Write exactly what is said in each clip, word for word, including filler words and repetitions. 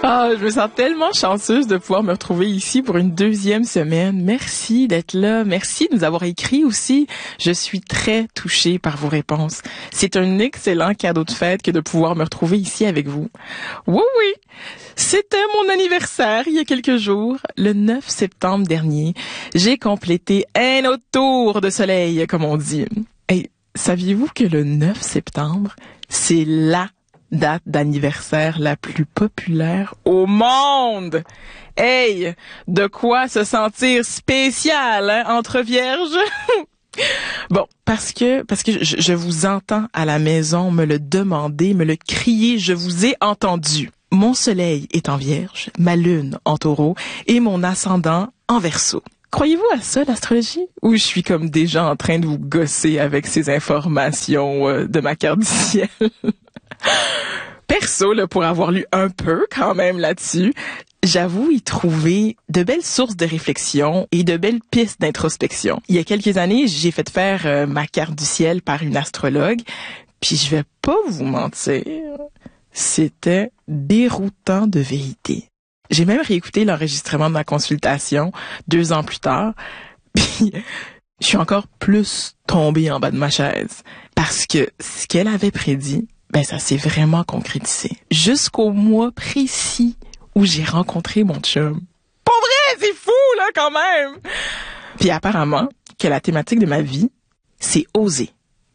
Ah, je me sens tellement chanceuse de pouvoir me retrouver ici pour une deuxième semaine. Merci d'être là. Merci de nous avoir écrit aussi. Je suis très touchée par vos réponses. C'est un excellent cadeau de fête que de pouvoir me retrouver ici avec vous. Oui, oui. C'était mon anniversaire il y a quelques jours, le neuf septembre dernier. J'ai complété un autre tour de soleil, comme on dit. Et saviez-vous que le neuf septembre, c'est la date d'anniversaire la plus populaire au monde? Hey, de quoi se sentir spécial, hein, entre vierges? Bon, parce que parce que je, je vous entends à la maison me le demander, me le crier, je vous ai entendu. Mon soleil est en Vierge, ma lune en Taureau et mon ascendant en Verseau. Croyez-vous à ça, l'astrologie? Ou je suis comme déjà en train de vous gosser avec ces informations euh, de ma carte du ciel? Perso, là, pour avoir lu un peu quand même là-dessus, j'avoue y trouver de belles sources de réflexion et de belles pistes d'introspection. Il y a quelques années, j'ai fait faire euh, ma carte du ciel par une astrologue, puis je vais pas vous mentir, c'était déroutant de vérité. J'ai même réécouté l'enregistrement de ma consultation deux ans plus tard, puis je suis encore plus tombée en bas de ma chaise parce que ce qu'elle avait prédit, ben ça s'est vraiment concrétisé. Jusqu'au mois précis où j'ai rencontré mon chum. Pas vrai, c'est fou là quand même. Puis apparemment que la thématique de ma vie, c'est oser.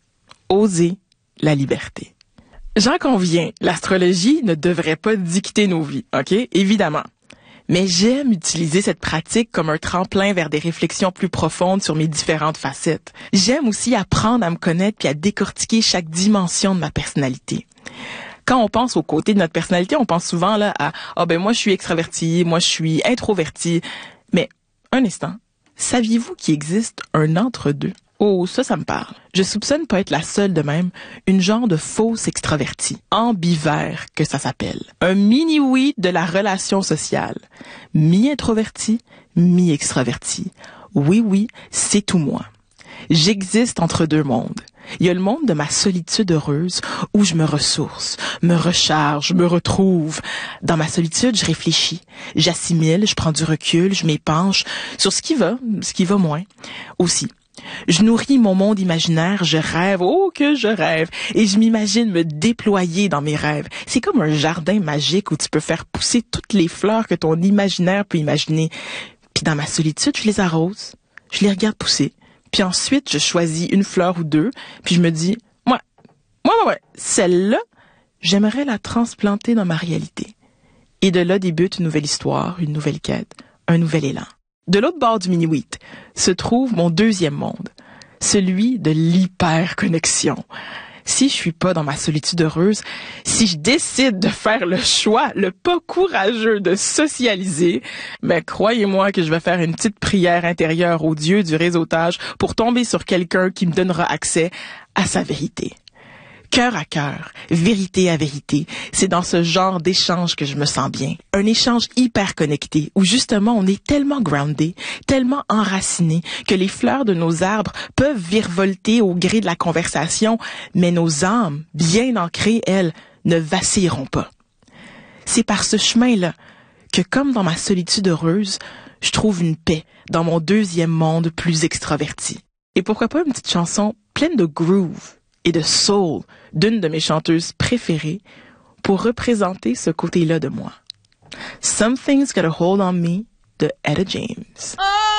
Oser la liberté. J'en conviens, l'astrologie ne devrait pas dicter nos vies, OK? Évidemment. Mais j'aime utiliser cette pratique comme un tremplin vers des réflexions plus profondes sur mes différentes facettes. J'aime aussi apprendre à me connaître puis à décortiquer chaque dimension de ma personnalité. Quand on pense au côté de notre personnalité, on pense souvent là à « Ah ben moi je suis extraverti, moi je suis introverti ». Mais un instant, saviez-vous qu'il existe un entre-deux? Oh, ça, ça me parle. Je soupçonne pas être la seule de même, une genre de fausse extravertie, ambivert que ça s'appelle. Un mini-oui de la relation sociale. Mi-introverti, mi-extraverti. Oui, oui, c'est tout moi. J'existe entre deux mondes. Il y a le monde de ma solitude heureuse où je me ressource, me recharge, me retrouve. Dans ma solitude, je réfléchis, j'assimile, je prends du recul, je m'épanche sur ce qui va, ce qui va moins. Aussi, je nourris mon monde imaginaire, je rêve, oh que je rêve, et je m'imagine me déployer dans mes rêves. C'est comme un jardin magique où tu peux faire pousser toutes les fleurs que ton imaginaire peut imaginer. Puis dans ma solitude, je les arrose, je les regarde pousser. Puis ensuite, je choisis une fleur ou deux, puis je me dis, moi, moi, ouais, ouais, celle-là, j'aimerais la transplanter dans ma réalité. Et de là débute une nouvelle histoire, une nouvelle quête, un nouvel élan. De l'autre bord du mini-wheat se trouve mon deuxième monde, celui de l'hyperconnexion. Si je suis pas dans ma solitude heureuse, si je décide de faire le choix, le pas courageux de socialiser, mais croyez-moi que je vais faire une petite prière intérieure au Dieu du réseautage pour tomber sur quelqu'un qui me donnera accès à sa vérité. Cœur à cœur, vérité à vérité, c'est dans ce genre d'échange que je me sens bien. Un échange hyper connecté où justement on est tellement groundé, tellement enraciné que les fleurs de nos arbres peuvent virevolter au gré de la conversation, mais nos âmes, bien ancrées, elles, ne vacilleront pas. C'est par ce chemin-là que, comme dans ma solitude heureuse, je trouve une paix dans mon deuxième monde plus extraverti. Et pourquoi pas une petite chanson pleine de groove et de soul d'une de mes chanteuses préférées pour représenter ce côté-là de moi. Something's Got a Hold on Me de Etta James.